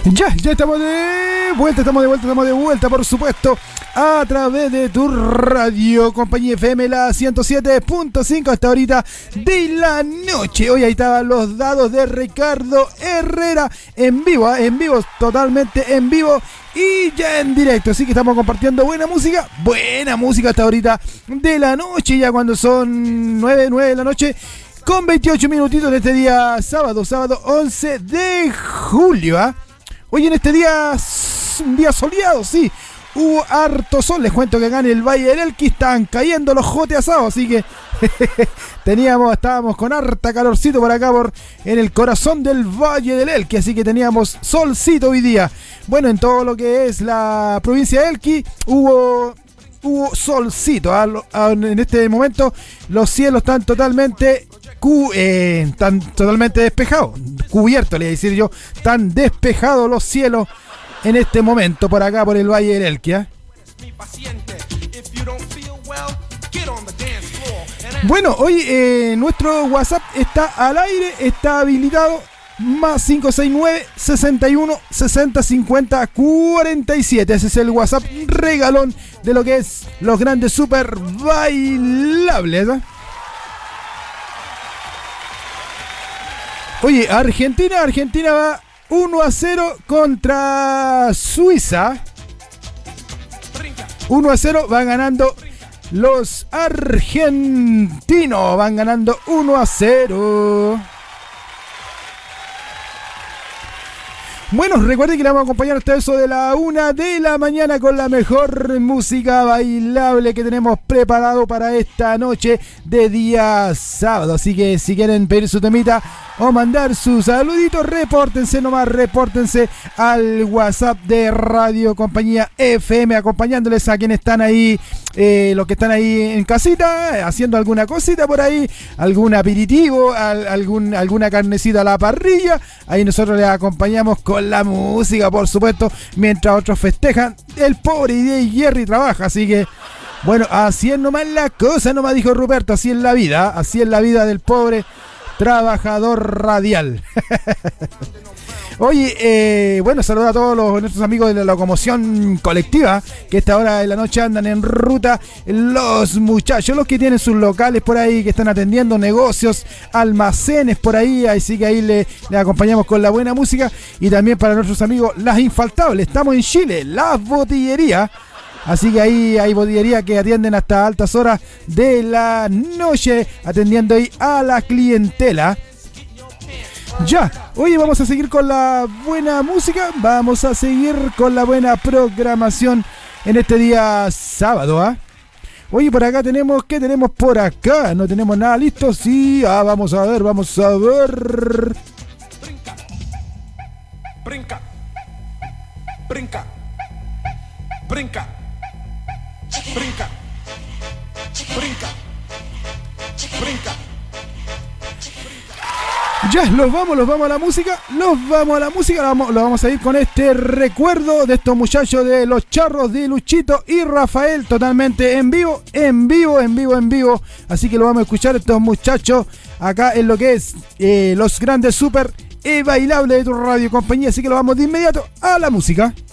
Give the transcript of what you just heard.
Ya estamos de vuelta, por supuesto, a través de tu radio, compañía FM, la 107.5, hasta ahorita de la noche. Hoy ahí estaban los dados de Ricardo Herrera, en vivo, totalmente en vivo y ya en directo. Así que estamos compartiendo buena música hasta ahorita de la noche, ya cuando son 9 de la noche. Con 28 minutitos en este día sábado 11 de julio, ¿ah? Hoy en este día, un día soleado, sí. Hubo harto sol, les cuento que acá en el Valle del Elqui están cayendo los jotes asados, así que estábamos con harta calorcito por acá, en el corazón del Valle del Elqui, así que teníamos solcito hoy día. Bueno, en todo lo que es la provincia de Elqui hubo solcito, en este momento los cielos están totalmente despejados, cubiertos, le voy a decir yo, están despejados los cielos en este momento por acá, por el Valle del Elqui, ¿eh? Bueno, hoy nuestro WhatsApp está al aire, está habilitado, más 569 61 60 50 47. Ese es el WhatsApp regalón de lo que es los grandes super bailables, ¿eh? Oye, Argentina va 1-0 contra Suiza. 1-0 van ganando los argentinos, van ganando 1-0. Bueno, recuerden que le vamos a acompañar hasta eso de la 1 de la mañana con la mejor música bailable que tenemos preparado para esta noche de día sábado. Así que si quieren pedir su temita o mandar sus saluditos, repórtense al WhatsApp de Radio Compañía FM, acompañándoles a quienes están ahí, los que están ahí en casita, haciendo alguna cosita por ahí, algún aperitivo, alguna carnecita a la parrilla. Ahí nosotros les acompañamos con la música, por supuesto, mientras otros festejan. El pobre DJ Jerry trabaja, así que bueno, así es nomás la cosa, nomás dijo Ruperto, así es la vida del pobre trabajador radial. Oye, bueno, saludos a todos nuestros amigos de la locomoción colectiva que a esta hora de la noche andan en ruta, los muchachos, los que tienen sus locales por ahí, que están atendiendo negocios, almacenes por ahí, así que ahí le acompañamos con la buena música. Y también para nuestros amigos las infaltables, estamos en Chile, las botillerías. Así que ahí hay botillerías que atienden hasta altas horas de la noche, atendiendo ahí a la clientela. Ya, hoy vamos a seguir con la buena música, vamos a seguir con la buena programación en este día sábado, ¿ah? Oye, por acá ¿qué tenemos por acá? No tenemos nada listo, sí, vamos a ver. Brinca. Ya, los vamos a la música, vamos a ir con este recuerdo de estos muchachos de Los Charros de Luchito y Rafael, totalmente en vivo, así que lo vamos a escuchar estos muchachos acá en lo que es los grandes super bailables de tu radio compañía, así que lo vamos de inmediato a la música.